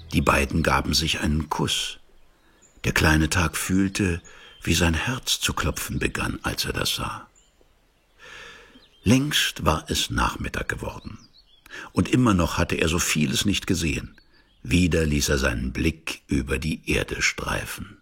Die beiden gaben sich einen Kuss. Der kleine Tag fühlte, wie sein Herz zu klopfen begann, als er das sah. Längst war es Nachmittag geworden. Und immer noch hatte er so vieles nicht gesehen. Wieder ließ er seinen Blick über die Erde streifen.